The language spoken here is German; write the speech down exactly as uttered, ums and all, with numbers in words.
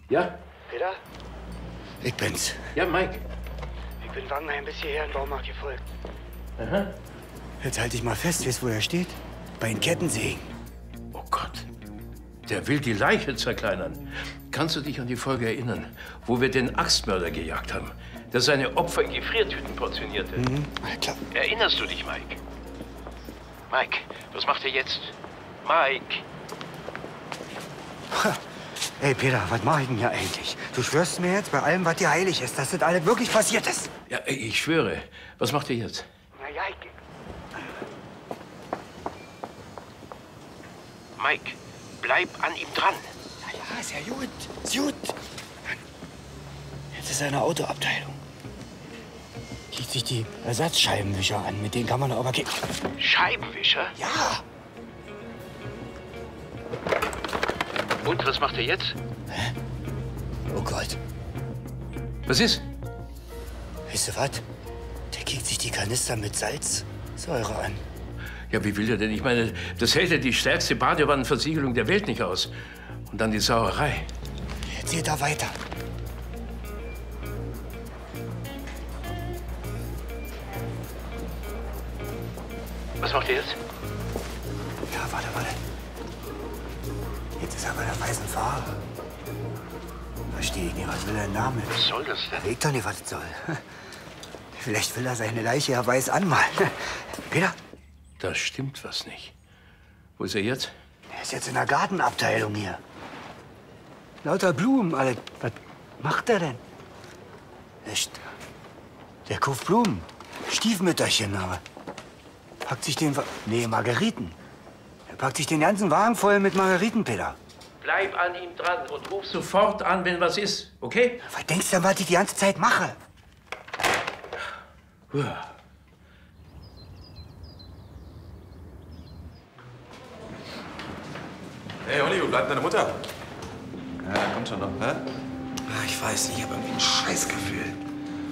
Ja? Peter? Ich bin's. Ja, Mike. Ich bin Wangenheim bis hierher in den Baumarkt gefolgt. Aha. Jetzt halt dich mal fest. Weißt du, wo er steht? Bei den Kettensägen. Oh Gott. Der will die Leiche zerkleinern. Kannst du dich an die Folge erinnern, wo wir den Axtmörder gejagt haben, der seine Opfer in Gefriertüten portionierte? Mhm. Na klar. Erinnerst du dich, Mike? Mike, was macht er jetzt? Mike! Ha. Ey, Peter, was mach ich denn hier eigentlich? Du schwörst mir jetzt bei allem, was dir heilig ist, dass das alles wirklich passiert ist. Ja, ich schwöre. Was macht er jetzt? Na ja, ich... Mike, bleib an ihm dran. Ja, ja, ist ja gut. Ist gut. Jetzt ist er in der Autoabteilung. Zieht sich die Ersatzscheibenwischer an. Mit denen kann man aber gehen. Scheibenwischer? Ja. Und was macht er jetzt? Hä? Oh Gott. Was ist? Weißt du was? Der kickt sich die Kanister mit Salzsäure an. Ja, wie will er denn? Ich meine, das hält ja die stärkste Badewannenversiegelung der Welt nicht aus. Und dann die Sauerei. Jetzt geht er weiter. Was macht er jetzt? Ja, warte, warte. Jetzt ist er bei der weißen Farbe. Verstehe ich nicht, was will er denn damit? Was soll das denn? Weg doch nicht, was es soll. Vielleicht will er seine Leiche ja weiß anmalen. Peter? Da stimmt was nicht. Wo ist er jetzt? Er ist jetzt in der Gartenabteilung hier. Lauter Blumen, alle. Was macht er denn? Echt? Der kauft Blumen. Stiefmütterchen, aber. Packt sich den... Wa nee, Margeriten. Er packt sich den ganzen Wagen voll mit Margeriten, Peter. Bleib an ihm dran und ruf sofort an, wenn was ist, okay? Was denkst du denn, was ich die ganze Zeit mache? Ja. Hey, Olli, wo bleibt deine Mutter? Ja, kommt schon noch, hä? Ich weiß nicht, ich habe irgendwie ein Scheißgefühl.